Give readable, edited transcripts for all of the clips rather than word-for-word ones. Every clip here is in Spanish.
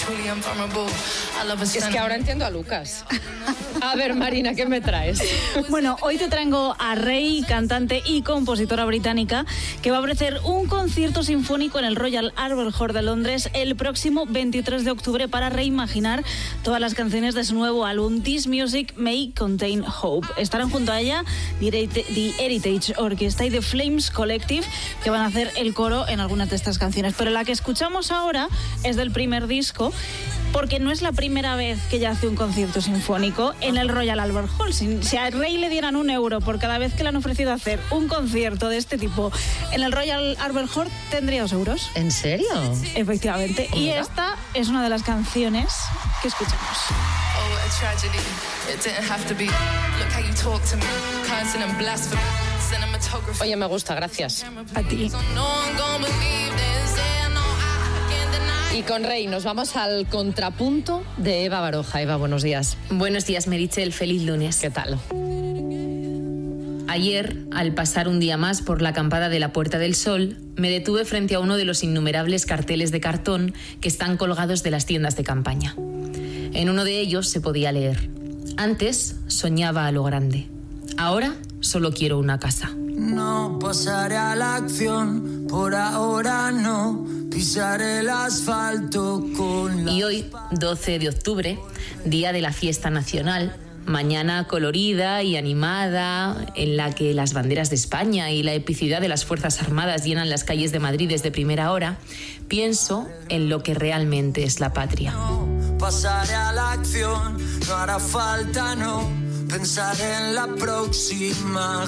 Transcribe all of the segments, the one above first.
Es que ahora entiendo a Lucas. A ver, Marina, ¿qué me traes? Bueno, hoy te traigo a Rey, cantante y compositora británica, que va a ofrecer un concierto sinfónico en el Royal Albert Hall de Londres el próximo 23 de octubre para reimaginar todas las canciones de su nuevo álbum This Music May Contain Hope. Estarán junto a ella The Heritage Orchestra y The Flames Collective, que van a hacer el coro en algunas de estas canciones. Pero la que escuchamos ahora es del primer disco, porque no es la primera vez que ella hace un concierto sinfónico en el Royal Albert Hall. Si a Rey le dieran €1 por cada vez que le han ofrecido hacer un concierto de este tipo en el Royal Albert Hall, tendría €2. ¿En serio? Efectivamente. Y esta es una de las canciones que escuchamos. Oye, me gusta, gracias. A ti. Y con Rey nos vamos al contrapunto de Eva Baroja. Eva, buenos días. Buenos días, Meritxell. Feliz lunes. ¿Qué tal? Ayer, al pasar un día más por la acampada de la Puerta del Sol, me detuve frente a uno de los innumerables carteles de cartón que están colgados de las tiendas de campaña. En uno de ellos se podía leer: antes soñaba a lo grande, ahora solo quiero una casa. No pasaré a la acción, por ahora no pisaré el asfalto con la... Y hoy, 12 de octubre, día de la fiesta nacional, mañana colorida y animada, en la que las banderas de España y la epicidad de las Fuerzas Armadas llenan las calles de Madrid desde primera hora, pienso en lo que realmente es la patria. No pasaré a la acción, no hará falta, no. Pensaré en la próxima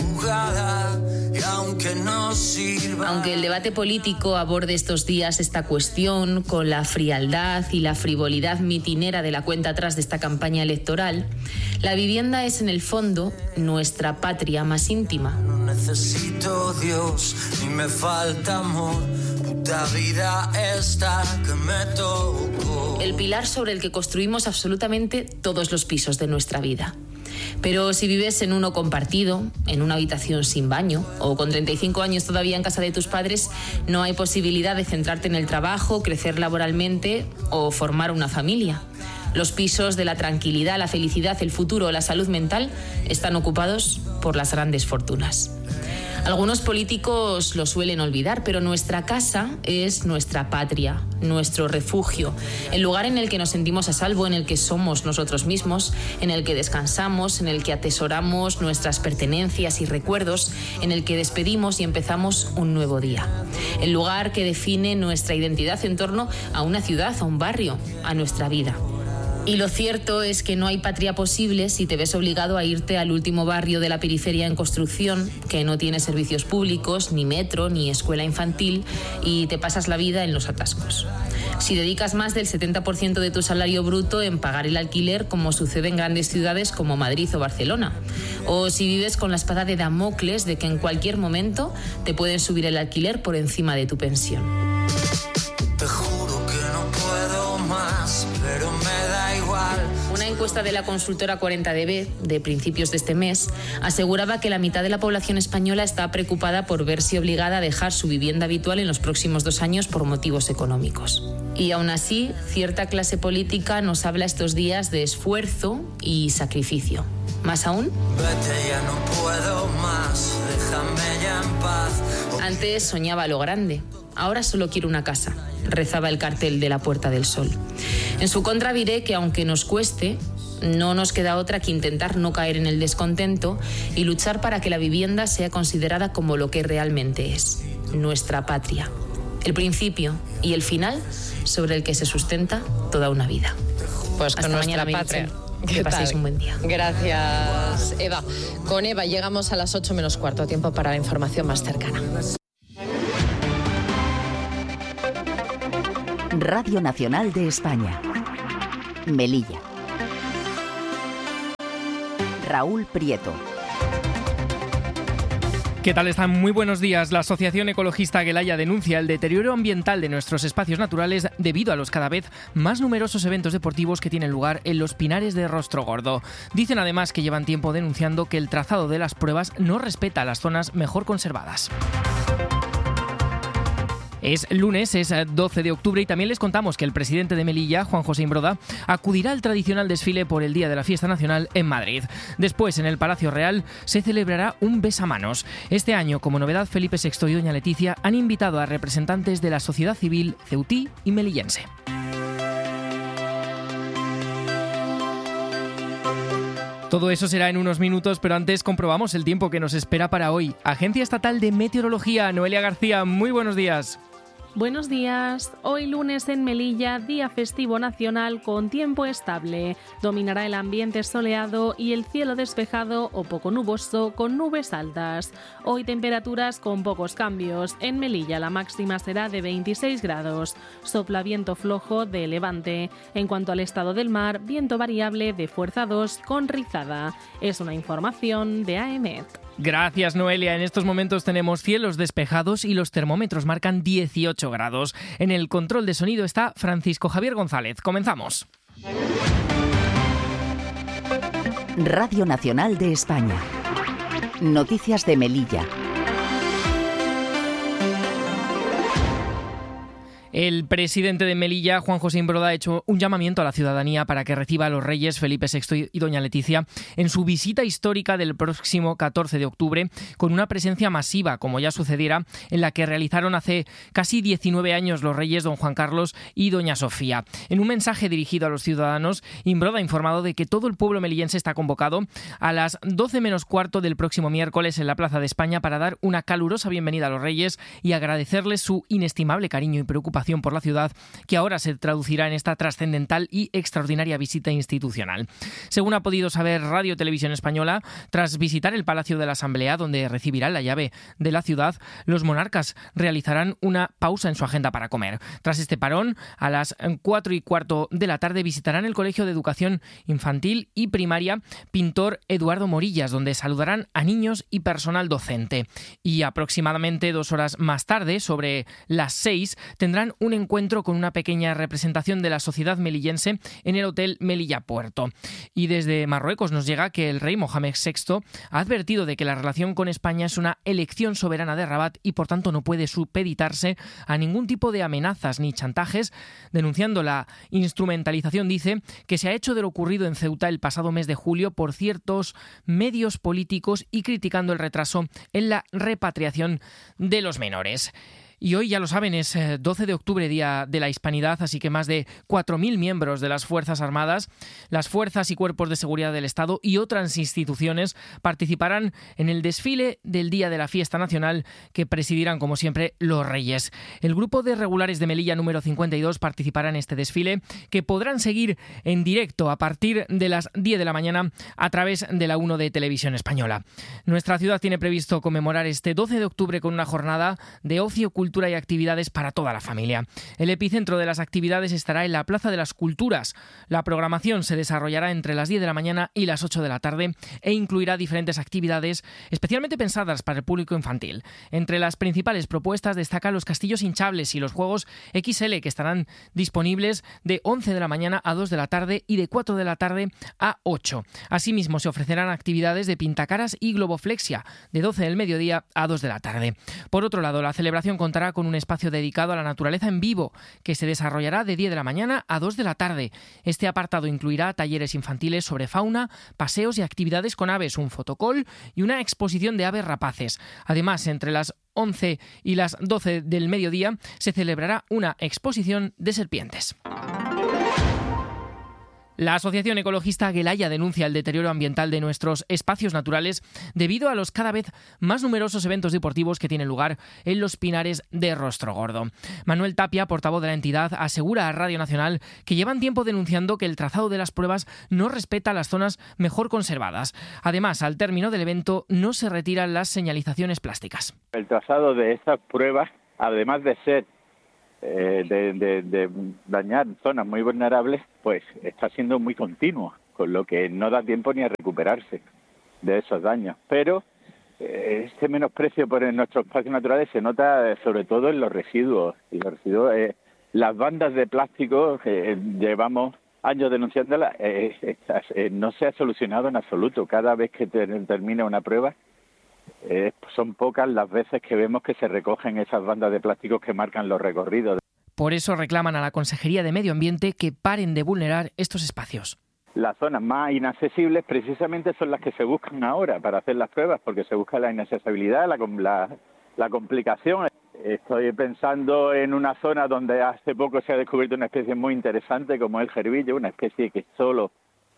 jugada y aunque no sirva... Aunque el debate político aborde estos días esta cuestión con la frialdad y la frivolidad mitinera de la cuenta atrás de esta campaña electoral, la vivienda es en el fondo nuestra patria más íntima. No necesito Dios ni me falta amor. Puta vida esta que me tocó. El pilar sobre el que construimos absolutamente todos los pisos de nuestra vida. Pero si vives en uno compartido, en una habitación sin baño, o con 35 años todavía en casa de tus padres, no hay posibilidad de centrarte en el trabajo, crecer laboralmente o formar una familia. Los pisos de la tranquilidad, la felicidad, el futuro, la salud mental están ocupados por las grandes fortunas. Algunos políticos lo suelen olvidar, pero nuestra casa es nuestra patria, nuestro refugio, el lugar en el que nos sentimos a salvo, en el que somos nosotros mismos, en el que descansamos, en el que atesoramos nuestras pertenencias y recuerdos, en el que despedimos y empezamos un nuevo día. El lugar que define nuestra identidad en torno a una ciudad, a un barrio, a nuestra vida. Y lo cierto es que no hay patria posible si te ves obligado a irte al último barrio de la periferia en construcción, que no tiene servicios públicos, ni metro, ni escuela infantil, y te pasas la vida en los atascos. Si dedicas más del 70% de tu salario bruto en pagar el alquiler, como sucede en grandes ciudades como Madrid o Barcelona. O si vives con la espada de Damocles de que en cualquier momento te pueden subir el alquiler por encima de tu pensión. Te juro que no puedo más, pero me da igual. Una encuesta de la consultora 40DB de principios de este mes aseguraba que la mitad de la población española está preocupada por verse obligada a dejar su vivienda habitual en los próximos 2 años por motivos económicos. Y aún así, cierta clase política nos habla estos días de esfuerzo y sacrificio. ¿Más aún? Vete, ya no puedo más, déjame ya en paz. Antes soñaba lo grande, ahora solo quiero una casa, rezaba el cartel de la Puerta del Sol. En su contra diré que aunque nos cueste, no nos queda otra que intentar no caer en el descontento y luchar para que la vivienda sea considerada como lo que realmente es, nuestra patria. El principio y el final sobre el que se sustenta toda una vida. Pues con Hasta nuestra mañana, patria. Que paséis un buen día. Gracias, Eva. Con Eva llegamos a las 8 menos cuarto, tiempo para la información más cercana. Radio Nacional de España. Melilla. Raúl Prieto. ¿Qué tal están? Muy buenos días. La Asociación Ecologista Aguelaya denuncia el deterioro ambiental de nuestros espacios naturales debido a los cada vez más numerosos eventos deportivos que tienen lugar en los pinares de Rostrogordo. Dicen además que llevan tiempo denunciando que el trazado de las pruebas no respeta las zonas mejor conservadas. Es lunes, es 12 de octubre y también les contamos que el presidente de Melilla, Juan José Imbroda, acudirá al tradicional desfile por el Día de la Fiesta Nacional en Madrid. Después, en el Palacio Real, se celebrará un besamanos. Este año, como novedad, Felipe VI y doña Leticia han invitado a representantes de la sociedad civil ceutí y melillense. Todo eso será en unos minutos, pero antes comprobamos el tiempo que nos espera para hoy. Agencia Estatal de Meteorología, Noelia García, muy buenos días. Buenos días. Hoy lunes en Melilla, día festivo nacional con tiempo estable. Dominará el ambiente soleado y el cielo despejado o poco nuboso con nubes altas. Hoy temperaturas con pocos cambios. En Melilla la máxima será de 26 grados. Sopla viento flojo de levante. En cuanto al estado del mar, viento variable de fuerza 2 con rizada. Es una información de AEMET. Gracias, Noelia. En estos momentos tenemos cielos despejados y los termómetros marcan 18 grados. En el control de sonido está Francisco Javier González. Comenzamos. Radio Nacional de España. Noticias de Melilla. El presidente de Melilla, Juan José Imbroda, ha hecho un llamamiento a la ciudadanía para que reciba a los reyes Felipe VI y doña Leticia en su visita histórica del próximo 14 de octubre, con una presencia masiva, como ya sucediera en la que realizaron hace casi 19 años los reyes don Juan Carlos y doña Sofía. En un mensaje dirigido a los ciudadanos, Imbroda ha informado de que todo el pueblo melillense está convocado a las 12 menos cuarto del próximo miércoles en la Plaza de España para dar una calurosa bienvenida a los reyes y agradecerles su inestimable cariño y preocupación por la ciudad, que ahora se traducirá en esta trascendental y extraordinaria visita institucional. Según ha podido saber Radio Televisión Española, tras visitar el Palacio de la Asamblea, donde recibirán la llave de la ciudad, los monarcas realizarán una pausa en su agenda para comer. Tras este parón, a las 4:15 de la tarde visitarán el Colegio de Educación Infantil y Primaria Pintor Eduardo Morillas, donde saludarán a niños y personal docente. Y aproximadamente 2 horas más tarde, sobre las 6, tendrán un encuentro con una pequeña representación de la sociedad melillense en el Hotel Melilla Puerto. Y desde Marruecos nos llega que el rey Mohamed VI ha advertido de que la relación con España es una elección soberana de Rabat y por tanto no puede supeditarse a ningún tipo de amenazas ni chantajes, denunciando la instrumentalización, dice, que se ha hecho de lo ocurrido en Ceuta el pasado mes de julio por ciertos medios políticos y criticando el retraso en la repatriación de los menores. Y hoy, ya lo saben, es 12 de octubre, Día de la Hispanidad, así que más de 4.000 miembros de las Fuerzas Armadas, las fuerzas y cuerpos de seguridad del Estado y otras instituciones participarán en el desfile del Día de la Fiesta Nacional que presidirán, como siempre, los Reyes. El grupo de regulares de Melilla número 52 participará en este desfile, que podrán seguir en directo a partir de las 10 de la mañana a través de la 1 de Televisión Española. Nuestra ciudad tiene previsto conmemorar este 12 de octubre con una jornada de ocio, cultura y actividades para toda la familia. El epicentro de las actividades estará en la Plaza de las Culturas. La programación se desarrollará entre las 10 de la mañana y las 8 de la tarde e incluirá diferentes actividades especialmente pensadas para el público infantil. Entre las principales propuestas destacan los castillos hinchables y los juegos XL, que estarán disponibles de 11 de la mañana a 2 de la tarde y de 4 de la tarde a 8. Asimismo, se ofrecerán actividades de pintacaras y globoflexia de 12 del mediodía a 2 de la tarde. Por otro lado, la celebración contará con un espacio dedicado a la naturaleza en vivo, que se desarrollará de 10 de la mañana a 2 de la tarde. Este apartado incluirá talleres infantiles sobre fauna, paseos y actividades con aves, un fotocall y una exposición de aves rapaces. Además, entre las 11 y las 12 del mediodía se celebrará una exposición de serpientes. La Asociación Ecologista Aguelaya denuncia el deterioro ambiental de nuestros espacios naturales debido a los cada vez más numerosos eventos deportivos que tienen lugar en los pinares de Rostrogordo. Manuel Tapia, portavoz de la entidad, asegura a Radio Nacional que llevan tiempo denunciando que el trazado de las pruebas no respeta las zonas mejor conservadas. Además, al término del evento no se retiran las señalizaciones plásticas. El trazado de estas pruebas, además de ser de dañar zonas muy vulnerables, pues está siendo muy continuo, con lo que no da tiempo ni a recuperarse de esos daños. Pero este menosprecio por nuestros espacios naturales se nota sobre todo en los residuos. Y los residuos, las bandas de plástico que llevamos años denunciándolas, no se ha solucionado en absoluto. Cada vez que termina una prueba son pocas las veces que vemos que se recogen esas bandas de plásticos que marcan los recorridos. Por eso reclaman a la Consejería de Medio Ambiente que paren de vulnerar estos espacios. Las zonas más inaccesibles precisamente son las que se buscan ahora para hacer las pruebas, porque se busca la inaccesibilidad, la complicación. Estoy pensando en una zona donde hace poco se ha descubierto una especie muy interesante como el jerbillo, una especie que solo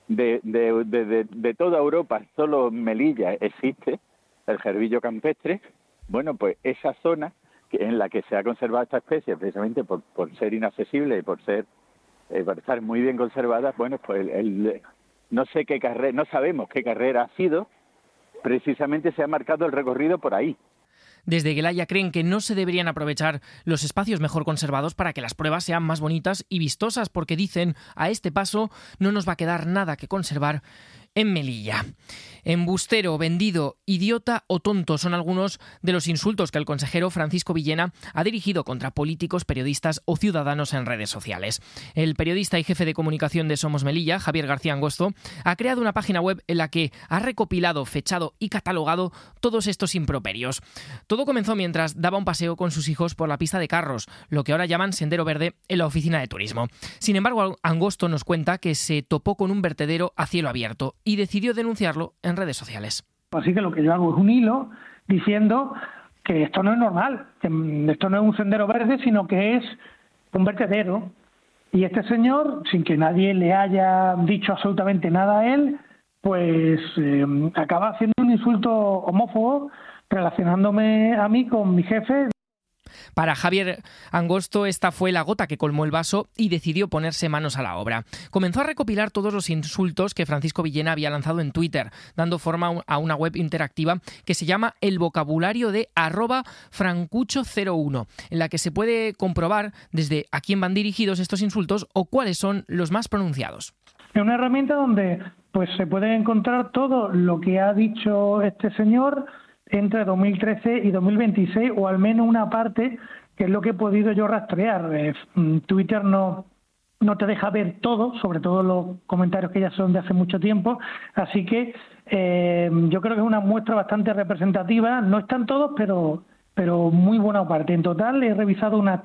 de toda Europa, solo en Melilla existe, el jerbillo campestre. Bueno, pues esa zona en la que se ha conservado esta especie, precisamente por ser inaccesible y por estar muy bien conservada, bueno, pues no sabemos qué carrera ha sido, precisamente se ha marcado el recorrido por ahí. Desde Gelaya creen que no se deberían aprovechar los espacios mejor conservados para que las pruebas sean más bonitas y vistosas, porque dicen, a este paso no nos va a quedar nada que conservar en Melilla. Embustero, vendido, idiota o tonto son algunos de los insultos que el consejero Francisco Villena ha dirigido contra políticos, periodistas o ciudadanos en redes sociales. El periodista y jefe de comunicación de Somos Melilla, Javier García Angosto, ha creado una página web en la que ha recopilado, fechado y catalogado todos estos improperios. Todo comenzó mientras daba un paseo con sus hijos por la pista de carros, lo que ahora llaman Sendero Verde, en la oficina de turismo. Sin embargo, Angosto nos cuenta que se topó con un vertedero a cielo abierto y decidió denunciarlo en redes sociales. Así que lo que yo hago es un hilo diciendo que esto no es normal, que esto no es un sendero verde, sino que es un vertedero. Y este señor, sin que nadie le haya dicho absolutamente nada a él, pues acaba haciendo un insulto homófobo relacionándome a mí con mi jefe. Para Javier Angosto, esta fue la gota que colmó el vaso y decidió ponerse manos a la obra. Comenzó a recopilar todos los insultos que Francisco Villena había lanzado en Twitter, dando forma a una web interactiva que se llama El Vocabulario de @francucho01, en la que se puede comprobar desde a quién van dirigidos estos insultos o cuáles son los más pronunciados. Es una herramienta donde pues se puede encontrar todo lo que ha dicho este señor entre 2013 y 2026, o al menos una parte, que es lo que he podido yo rastrear. Twitter no te deja ver todo, sobre todo los comentarios que ya son de hace mucho tiempo, así que yo creo que es una muestra bastante representativa. No están todos, pero muy buena parte. En total he revisado unas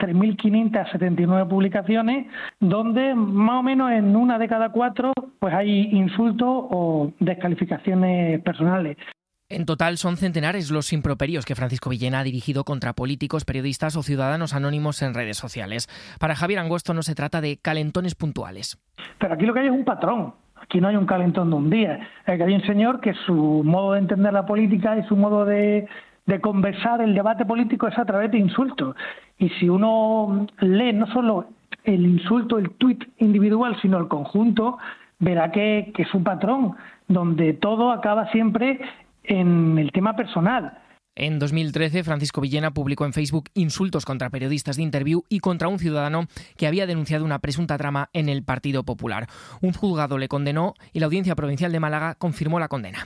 3.579 publicaciones, donde más o menos en una de cada 4 pues hay insultos o descalificaciones personales. En total son centenares los improperios que Francisco Villena ha dirigido contra políticos, periodistas o ciudadanos anónimos en redes sociales. Para Javier Angosto no se trata de calentones puntuales. Pero aquí lo que hay es un patrón. Aquí no hay un calentón de un día. Aquí hay un señor que su modo de entender la política y su modo de conversar el debate político es a través de insultos. Y si uno lee no solo el insulto, el tuit individual, sino el conjunto, verá que es un patrón donde todo acaba siempre en el tema personal. En 2013, Francisco Villena publicó en Facebook insultos contra periodistas de Interview y contra un ciudadano que había denunciado una presunta trama en el Partido Popular. Un juzgado le condenó y la Audiencia Provincial de Málaga confirmó la condena.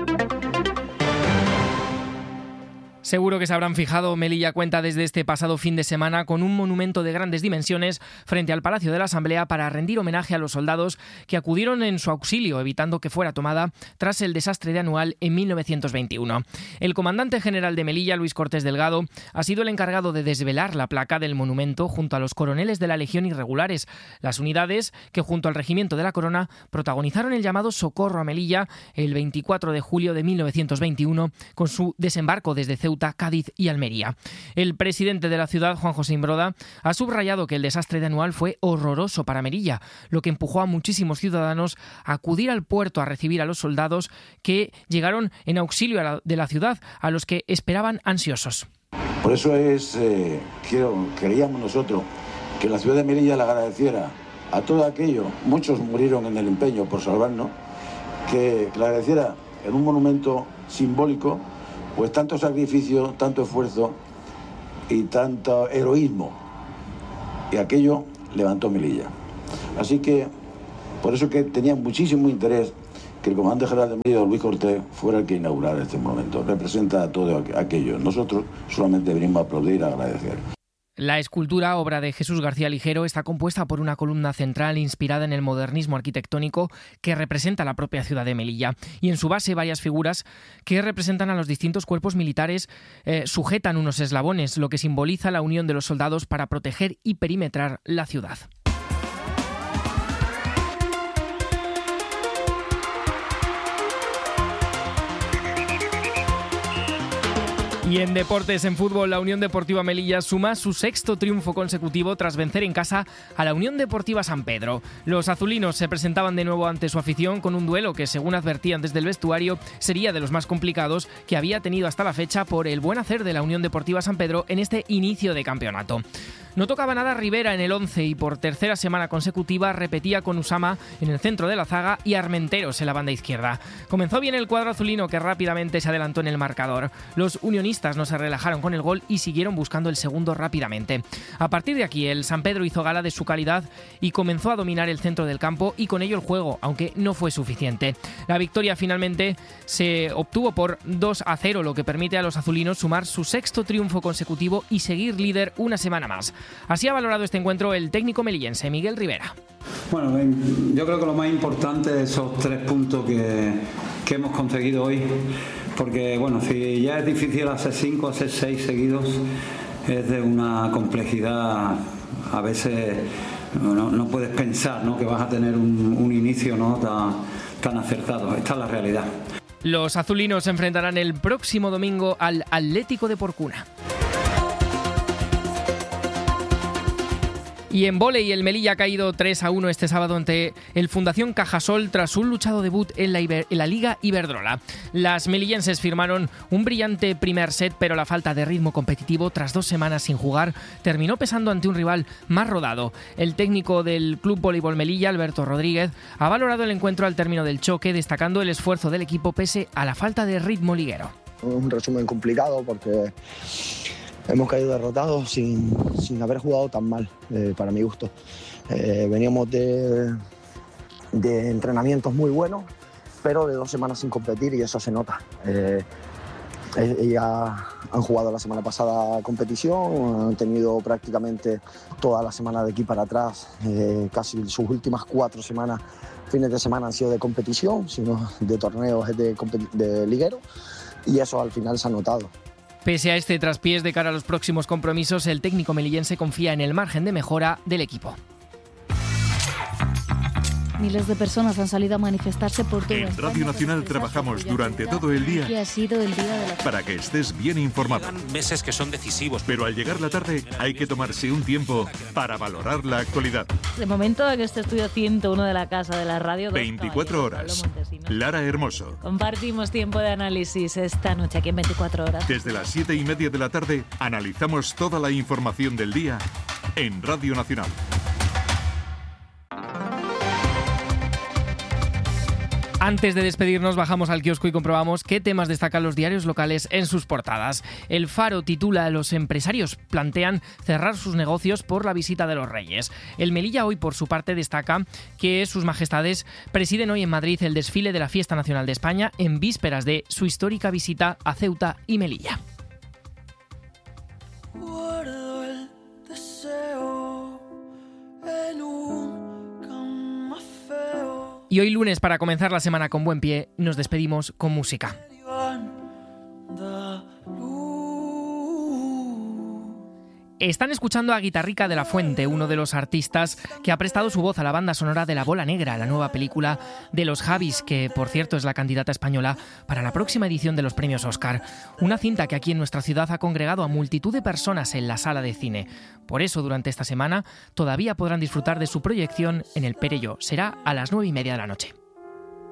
Seguro que se habrán fijado, Melilla cuenta desde este pasado fin de semana con un monumento de grandes dimensiones frente al Palacio de la Asamblea para rendir homenaje a los soldados que acudieron en su auxilio, evitando que fuera tomada tras el desastre de Anual en 1921. El comandante general de Melilla, Luis Cortés Delgado, ha sido el encargado de desvelar la placa del monumento junto a los coroneles de la Legión Irregulares, las unidades que junto al Regimiento de la Corona protagonizaron el llamado Socorro a Melilla el 24 de julio de 1921 con su desembarco desde Ceuta, Cádiz y Almería. El presidente de la ciudad, Juan José Imbroda, ha subrayado que el desastre de Anual fue horroroso para Melilla, lo que empujó a muchísimos ciudadanos a acudir al puerto a recibir a los soldados que llegaron en auxilio de la ciudad, a los que esperaban ansiosos. Por eso creíamos nosotros que la ciudad de Melilla le agradeciera a todo aquello, muchos murieron en el empeño por salvarnos, que le agradeciera en un monumento simbólico pues tanto sacrificio, tanto esfuerzo y tanto heroísmo. Y aquello levantó Melilla. Así que, por eso que tenía muchísimo interés que el comandante general de Melilla, Luis Cortés, fuera el que inaugurara este monumento. Representa a todo aquello. Nosotros solamente venimos a aplaudir y a agradecer. La escultura, obra de Jesús García Ligero, está compuesta por una columna central inspirada en el modernismo arquitectónico que representa la propia ciudad de Melilla. Y en su base varias figuras que representan a los distintos cuerpos militares sujetan unos eslabones, lo que simboliza la unión de los soldados para proteger y perimetrar la ciudad. Y en deportes, en fútbol, la Unión Deportiva Melilla suma su 6º triunfo consecutivo tras vencer en casa a la Unión Deportiva San Pedro. Los azulinos se presentaban de nuevo ante su afición con un duelo que, según advertían desde el vestuario, sería de los más complicados que había tenido hasta la fecha por el buen hacer de la Unión Deportiva San Pedro en este inicio de campeonato. No tocaba nada Rivera en el 11 y por tercera semana consecutiva repetía con Usama en el centro de la zaga y Armenteros en la banda izquierda. Comenzó bien el cuadro azulino, que rápidamente se adelantó en el marcador. Los unionistas no se relajaron con el gol y siguieron buscando el segundo rápidamente. A partir de aquí, el San Pedro hizo gala de su calidad y comenzó a dominar el centro del campo y con ello el juego, aunque no fue suficiente. La victoria finalmente se obtuvo por 2-0, lo que permite a los azulinos sumar su 6º triunfo consecutivo y seguir líder una semana más. Así ha valorado este encuentro el técnico melillense Miguel Rivera. Bueno, yo creo que lo más importante es esos 3 puntos que hemos conseguido hoy, porque bueno, si ya es difícil hacer 5, hacer 6 seguidos es de una complejidad. A veces no puedes pensar, ¿no?, que vas a tener un inicio, ¿no?, tan acertado. Esta es la realidad. Los azulinos se enfrentarán el próximo domingo al Atlético de Porcuna. Y en vóley, el Melilla ha caído 3-1 este sábado ante el Fundación Cajasol tras un luchado debut en la Liga Iberdrola. Las melillenses firmaron un brillante primer set, pero la falta de ritmo competitivo tras 2 semanas sin jugar terminó pesando ante un rival más rodado. El técnico del Club Voleibol Melilla, Alberto Rodríguez, ha valorado el encuentro al término del choque, destacando el esfuerzo del equipo pese a la falta de ritmo liguero. Un resumen complicado porque hemos caído derrotados sin haber jugado tan mal, para mi gusto. Veníamos de entrenamientos muy buenos, pero de 2 semanas sin competir y eso se nota. Ya han jugado la semana pasada competición, han tenido prácticamente toda la semana de aquí para atrás, casi sus últimas 4 semanas, fines de semana han sido de competición, sino de torneos de liguero, y eso al final se ha notado. Pese a este traspiés de cara a los próximos compromisos, el técnico melillense confía en el margen de mejora del equipo. Miles de personas han salido a manifestarse por todo. En Radio Nacional trabajamos durante todo el día ha sido el día de la... para que estés bien informado. Meses que son decisivos. Pero al llegar la tarde hay que tomarse un tiempo para valorar la actualidad. De momento, en este estudio 101 de la Casa de la Radio... 24 horas. Lara Hermoso. Compartimos tiempo de análisis esta noche aquí en 24 horas. Desde las 7:30 de la tarde analizamos toda la información del día en Radio Nacional. Antes de despedirnos, bajamos al kiosco y comprobamos qué temas destacan los diarios locales en sus portadas. El Faro titula: los empresarios plantean cerrar sus negocios por la visita de los Reyes. El Melilla Hoy, por su parte, destaca que sus majestades presiden hoy en Madrid el desfile de la Fiesta Nacional de España en vísperas de su histórica visita a Ceuta y Melilla. Guardo el deseo en un cama feo. Y hoy lunes, para comenzar la semana con buen pie, nos despedimos con música. Están escuchando a Guitarrica de la Fuente, uno de los artistas que ha prestado su voz a la banda sonora de La Bola Negra, la nueva película de los Javis, que por cierto es la candidata española para la próxima edición de los premios Oscar. Una cinta que aquí en nuestra ciudad ha congregado a multitud de personas en la sala de cine. Por eso, durante esta semana, todavía podrán disfrutar de su proyección en el Perelló. Será a las 9:30 de la noche.